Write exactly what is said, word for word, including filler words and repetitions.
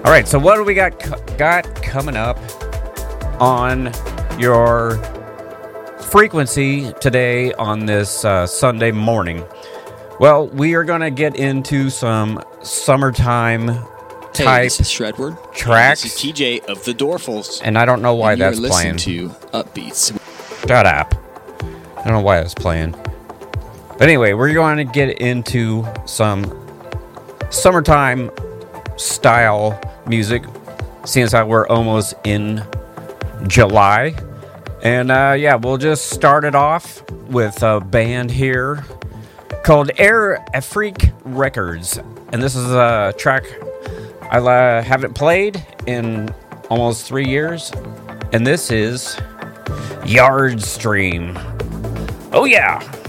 All right, so what do we got got coming up on your frequency today on this uh, Sunday morning? Well, we are going to get into some summertime Hey, type this is Shredward. tracks. This is T J of the Dorfles. And I don't know why and that's you're playing. listening to Upbeats. Shut up. I don't know why that's playing. But anyway, we're going to get into some summertime style music, since we're almost in July. And uh, yeah, we'll just start it off with a band here called Air Afrique Records. And this is a track I uh, haven't played in almost three years. And this is Yard Stream. Oh yeah!